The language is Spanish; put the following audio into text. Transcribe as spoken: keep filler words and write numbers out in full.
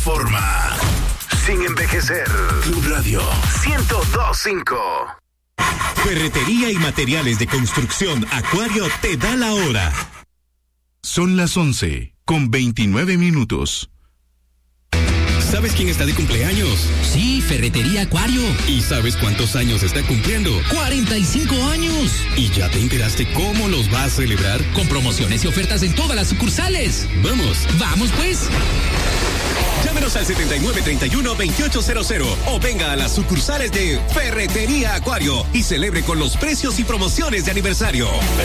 forma. Sin envejecer. Club Radio ciento dos punto cinco. Ferretería y materiales de construcción Acuario te da la hora. Son las once con veintinueve minutos. ¿Sabes quién está de cumpleaños? Sí, Ferretería Acuario. ¿Y sabes cuántos años está cumpliendo? cuarenta y cinco años. ¿Y ya te enteraste cómo los va a celebrar? Con promociones y ofertas en todas las sucursales. ¡Vamos! ¡Vamos, pues! Llámenos al setenta y nueve treinta y uno veintiocho cero cero o venga a las sucursales de Ferretería Acuario y celebre con los precios y promociones de aniversario.